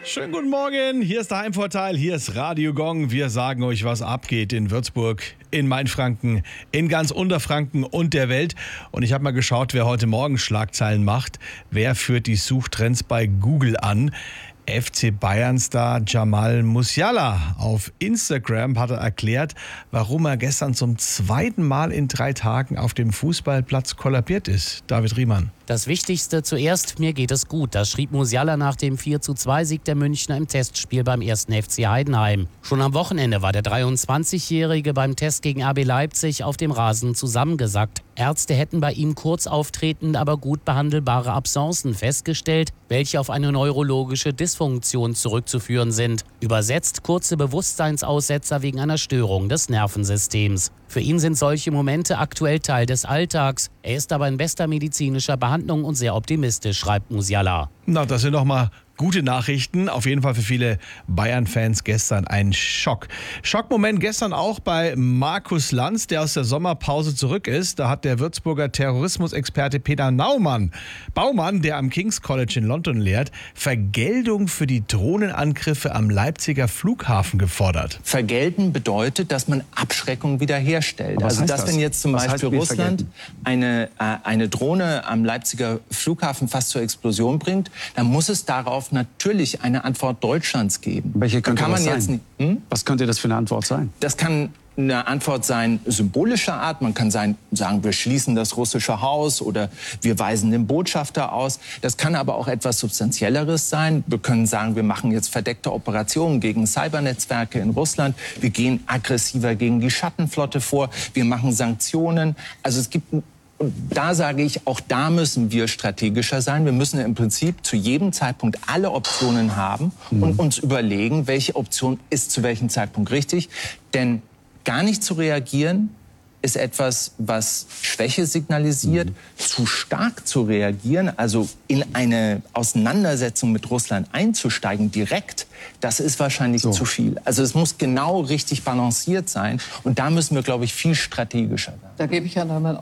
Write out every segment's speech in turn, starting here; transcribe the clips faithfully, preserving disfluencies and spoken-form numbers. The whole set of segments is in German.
Schönen guten Morgen, hier ist der Heimvorteil, hier ist Radio Gong. Wir sagen euch, was abgeht in Würzburg, in Mainfranken, in ganz Unterfranken und der Welt. Und ich habe mal geschaut, wer heute Morgen Schlagzeilen macht. Wer führt die Suchtrends bei Google an? F C Bayern-Star Jamal Musiala. Auf Instagram hat er erklärt, warum er gestern zum zweiten Mal in drei Tagen auf dem Fußballplatz kollabiert ist. David Riemann. Das Wichtigste zuerst, mir geht es gut. Das schrieb Musiala nach dem vier zu zwei Sieg der Münchner im Testspiel beim ersten F C Heidenheim. Schon am Wochenende war der dreiundzwanzigjährige beim Test gegen R B Leipzig auf dem Rasen zusammengesackt. Ärzte hätten bei ihm kurz auftretende, aber gut behandelbare Absencen festgestellt, welche auf eine neurologische Dysfunktion zurückzuführen sind. Übersetzt kurze Bewusstseinsaussetzer wegen einer Störung des Nervensystems. Für ihn sind solche Momente aktuell Teil des Alltags. Er ist aber in bester medizinischer Behandlung und sehr optimistisch, schreibt Musiala. Na, das sind doch mal gute Nachrichten. Auf jeden Fall für viele Bayern-Fans gestern ein Schock. Schockmoment gestern auch bei Markus Lanz, der aus der Sommerpause zurück ist. Da hat der Würzburger Terrorismusexperte Peter Naumann, Baumann, der am King's College in London lehrt, Vergeltung für die Drohnenangriffe am Leipziger Flughafen gefordert. Vergelten bedeutet, dass man Abschreckung wiederherstellt. Also dass das? wenn jetzt zum Was Beispiel heißt, Russland eine, äh, eine Drohne am Leipziger Flughafen fast zur Explosion bringt, dann muss es darauf natürlich eine Antwort Deutschlands geben. Welche könnte kann man das jetzt sein? nicht, hm? Was könnte das für eine Antwort sein? Das kann eine Antwort sein symbolischer Art. Man kann sein, sagen, wir schließen das russische Haus oder wir weisen den Botschafter aus. Das kann aber auch etwas Substanzielleres sein. Wir können sagen, wir machen jetzt verdeckte Operationen gegen Cybernetzwerke in Russland. Wir gehen aggressiver gegen die Schattenflotte vor. Wir machen Sanktionen. Also es gibt... Und da sage ich, auch da müssen wir strategischer sein. Wir müssen im Prinzip zu jedem Zeitpunkt alle Optionen haben und uns überlegen, welche Option ist zu welchem Zeitpunkt richtig. Denn gar nicht zu reagieren ist etwas, was Schwäche signalisiert. Mhm. Zu stark zu reagieren, also in eine Auseinandersetzung mit Russland einzusteigen, direkt, das ist wahrscheinlich so zu viel. Also es muss genau richtig balanciert sein. Und da müssen wir, glaube ich, viel strategischer sein. Da gebe ich an anderen.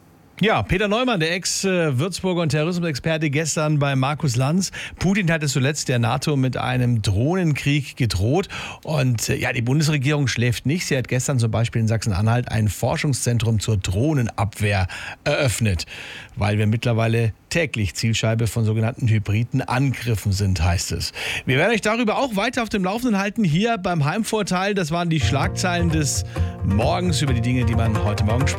Ja, Peter Neumann, der Ex-Würzburger und Terrorismusexperte, gestern bei Markus Lanz. Putin hatte zuletzt der NATO mit einem Drohnenkrieg gedroht. Und ja, die Bundesregierung schläft nicht. Sie hat gestern zum Beispiel in Sachsen-Anhalt ein Forschungszentrum zur Drohnenabwehr eröffnet, weil wir mittlerweile täglich Zielscheibe von sogenannten hybriden Angriffen sind, heißt es. Wir werden euch darüber auch weiter auf dem Laufenden halten, hier beim Heimvorteil. Das waren die Schlagzeilen des Morgens über die Dinge, die man heute Morgen spricht.